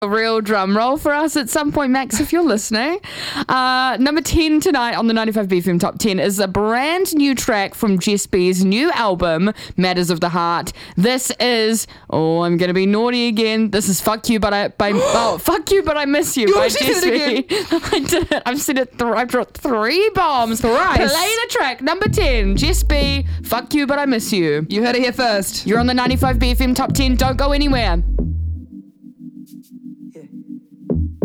a real drum roll for us at some point, Max, if you're listening. Number 10 tonight on the 95 BFM Top 10 is a brand new track from Jess B's new album, Matters of the Heart. This is, I'm going to be naughty again. This is Fuck You, But I Miss You by Jess B. I did it. I've said it. I've dropped 3 bombs. Thrice. Play the track. Number 10, Jess B, Fuck You, But I Miss You. You heard it here first. You're on the 95 BFM Top 10. Don't go anywhere.